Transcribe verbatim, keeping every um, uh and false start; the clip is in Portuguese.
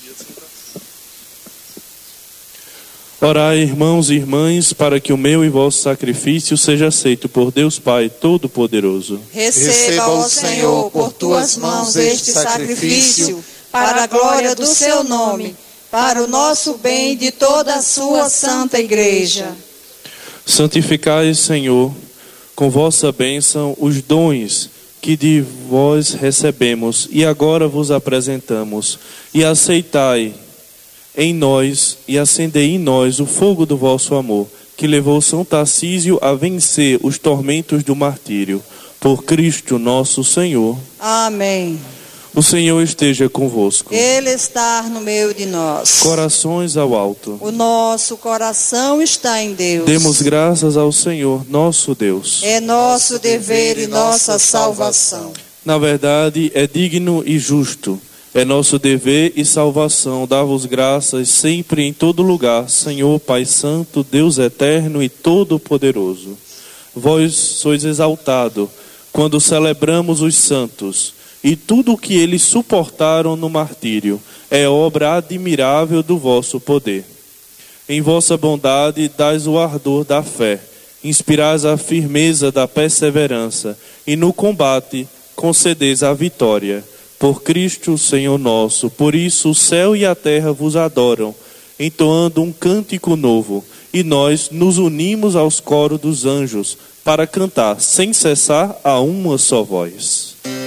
Orai, irmãos e irmãs, para que o meu e vosso sacrifício seja aceito por Deus Pai Todo-Poderoso. Receba, ó Senhor, por tuas mãos este sacrifício, para a glória do seu nome, para o nosso bem e de toda a sua santa igreja. Santificai, Senhor, com vossa bênção os dons que de vós recebemos e agora vos apresentamos, e aceitai em nós e acendei em nós o fogo do vosso amor, que levou São Tarcísio a vencer os tormentos do martírio. Por Cristo nosso Senhor. Amém. O Senhor esteja convosco. Ele está no meio de nós. Corações ao alto. O nosso coração está em Deus. Demos graças ao Senhor, nosso Deus. É nosso dever e nossa salvação. Na verdade, é digno e justo. É nosso dever e salvação dar-vos graças sempre e em todo lugar, Senhor Pai Santo, Deus eterno e todo-poderoso. Vós sois exaltado quando celebramos os santos, e tudo o que eles suportaram no martírio é obra admirável do vosso poder. Em vossa bondade dais o ardor da fé, inspirais a firmeza da perseverança, e no combate concedeis a vitória. Por Cristo, Senhor nosso, por isso o céu e a terra vos adoram, entoando um cântico novo, e nós nos unimos aos coros dos anjos, para cantar sem cessar a uma só voz.